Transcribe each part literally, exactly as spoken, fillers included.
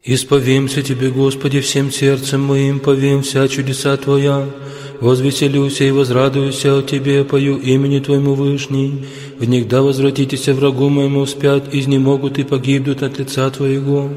Исповемся Тебе, Господи, всем сердцем моим, повем вся чудеса Твоя. Возвеселюся и возрадуюся о Тебе, пою имени Твоему Вышний. Внегда возвратитесь врагу моему вспять, изнемогут и погибнут от лица Твоего.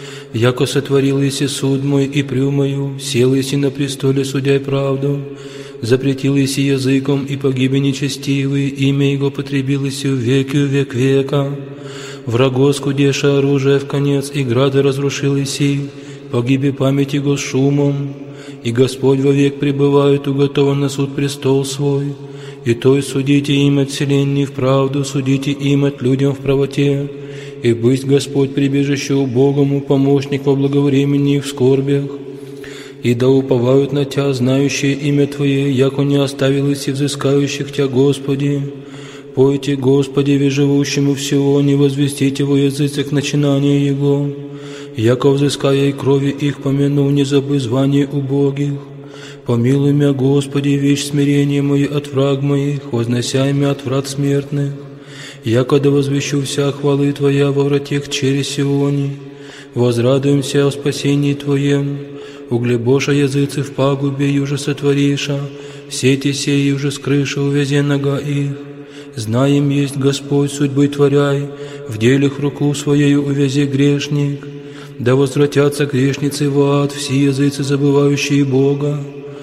Яко сотворил еси суд мой и прю мою, сел еси на престоле, судя правду. Запретил еси языком и погибли нечестивые, имя Его потребил еси в веки в век века. Враго скудеша оружие в конец, и грады разрушил еси, погиби память Его с шумом. И Господь вовек пребывает, уготован на суд престол свой. И той судите им от вселенной в правду, судите им от людям в правоте. И быть Господь прибежище убогому, помощник во благовремени и в скорбях. И да уповают на Тя, знающие имя Твое, яко не оставил и взыскающих Тя, Господи. Пойте, Господи, ви живущему в Сионе, возвестите во языцах начинания Его. Яко взыская и крови их помяну, не забы звание убогих. Помилуй меня, Господи, вещь смирение мое от враг моих, вознося меня от врат смертных. Яко да возвещу вся хвалы Твоя во вратех через Сионе. Возрадуемся о спасении Твоем. Углебоша языцы в пагубе, юже сотвориша, сети сеи уже с крыши увязе нога их. Знаем есть Господь судьбы творяй, в делах руку Своею увязе грешник. Да возвратятся грешницы в ад, все языцы, забывающие Бога.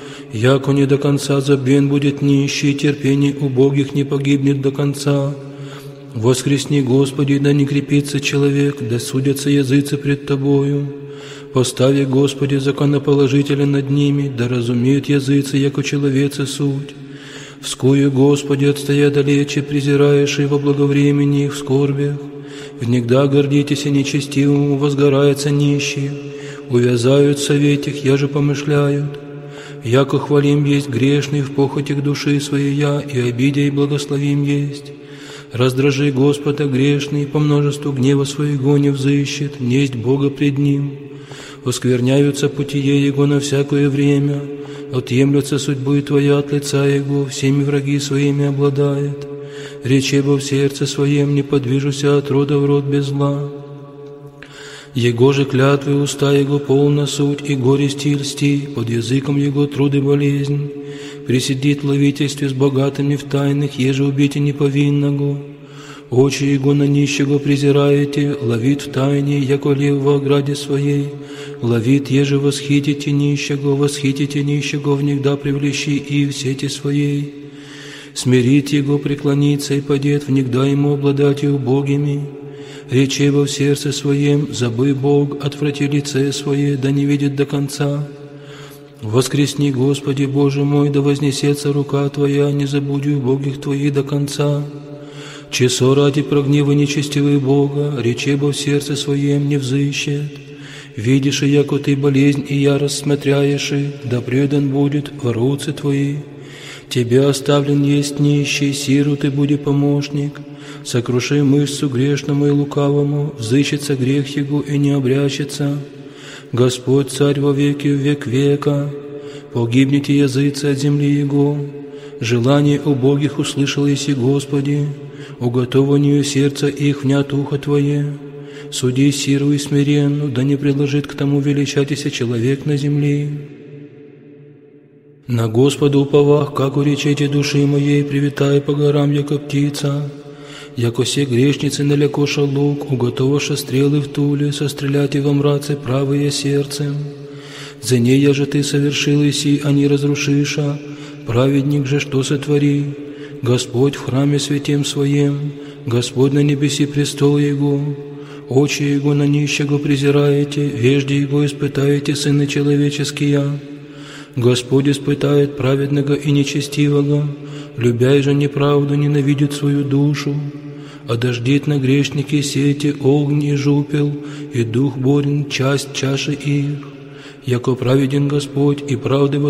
Яко не до конца забвен будет нищий, терпение убогих не погибнет до конца. Воскресни, Господи, да не крепится человек, да судятся языцы пред Тобою. Постави, Господи, законоположителя над ними, да разумеют языцы, яко человецы суть. Вскую, Господи, отстоя далече, презираешь и во благовремени их в скорбях. Внегда гордитесь и нечестивому, возгорается нищий. Увязают в советях, я же помышляют. Яко хвалим есть грешный в похотях души своей я, и обидя и благословим есть. Раздражи Господа грешный, по множеству гнева своего не взыщет, несть Бога пред Ним. Оскверняются путие Его на всякое время, отъемлются судьбы Твоя от лица Его, всеми враги своими обладает. Речеба в сердце своем, не подвижуся от рода в род без зла. Его же клятвы уста Его полна суть, и горести и льсти, под языком Его труд и болезнь. Присидит в ловительстве с богатыми в тайных, еже убейте неповинного. Очи Его на нищего презираете, ловит в тайне, яко лев во ограде своей. Ловит, еже восхитите нищего, восхитите нищего, внегда привлечи и в сети своей. Смирить Его, преклониться и падет, внегда Ему обладать и убогими. Речева в сердце своем, забы Бог, отврати лице свое, да не видит до конца. Воскресни, Господи, Боже мой, да вознесется рука Твоя, не забудь убогих Твоих до конца. Чесо ради прогнева нечестивый Бога, речеба в сердце своем не взыщет. Видишь, яко Ты болезнь и ярость смотряешь, да предан будет в руцы Твои. Тебе оставлен есть нищий, сиру Ты буди помощник. Сокруши мышцу грешному и лукавому, взыщется грех Его и не обрящется. Господь Царь во веки в век века, погибнете языцы от земли Его. Желание убогих услышал еси, Господи, уготованию сердца их внят ухо Твое. Суди сиру и смиренну, да не предложит к тому величатися человек на земле. На Господа уповах, как уречете души моей, привитай по горам, яко птица. Яко все грешницы налекоша лук, уготоваша стрелы в туле, сострелять и во мраце правые сердцем. За ней я же Ты совершил еси, а не разрушиша, праведник же что сотвори. Господь в храме святем Своем, Господь на небеси престол Его. Очи Его на нищего презираете, вежде Его испытаете, сыны человеческие. Господь испытает праведного и нечестивого, любя же неправду, ненавидит свою душу. Одождит на грешники сети огонь и жупел, и дух борен часть чаши их. Яко праведен Господь, и правды